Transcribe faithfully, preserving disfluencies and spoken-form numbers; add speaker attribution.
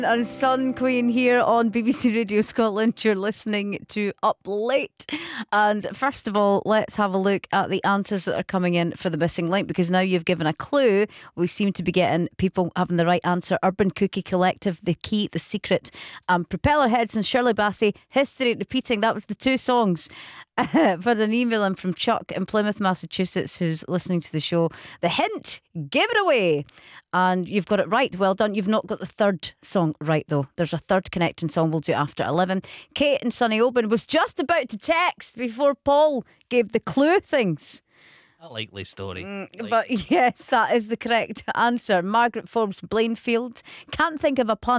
Speaker 1: And Sun Queen here on B B C Radio Scotland. You're listening to Up Late. And first of all, let's have a look at the answers that are coming in for the missing link, because now you've given a clue. We seem to be getting people having the right answer. Urban Cookie Collective, The Key, The Secret, um, Propeller Heads and Shirley Bassey, History Repeating. That was the two songs. For an email in from Chuck in Plymouth, Massachusetts, who's listening to the show. The hint, give it away. And you've got it right. Well done. You've not got the third song right, though. There's a third connecting song we'll do after eleven. Kate in Sunny Oban was just about to text before Paul gave the clue things.
Speaker 2: A likely story.
Speaker 1: Mm, but yes, that is the correct answer. Margaret Forbes Blainfield. Can't think of a pun.